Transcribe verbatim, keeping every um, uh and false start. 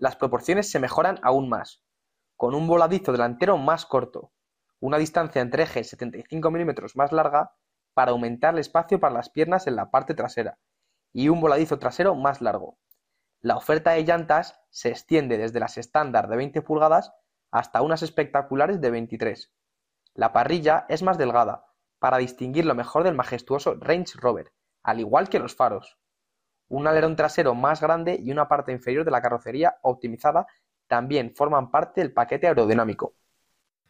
las proporciones se mejoran aún más, con un voladizo delantero más corto, una distancia entre ejes setenta y cinco milímetros más larga para aumentar el espacio para las piernas en la parte trasera y un voladizo trasero más largo. La oferta de llantas se extiende desde las estándar de veinte pulgadas hasta unas espectaculares de veintitrés. La parrilla es más delgada, para distinguir lo mejor del majestuoso Range Rover, al igual que los faros. Un alerón trasero más grande y una parte inferior de la carrocería optimizada también forman parte del paquete aerodinámico.